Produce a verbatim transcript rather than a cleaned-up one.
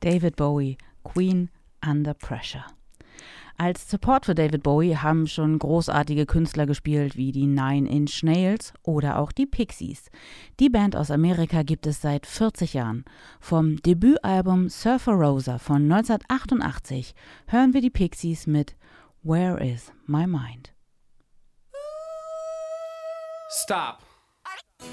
David Bowie, Queen Under Pressure. Als Support für David Bowie haben schon großartige Künstler gespielt wie die Nine Inch Nails oder auch die Pixies. Die Band aus Amerika gibt es seit vierzig Jahren. Vom Debütalbum Surfer Rosa von neunzehnhundertachtundachtzig hören wir die Pixies mit Where Is My Mind? Stop.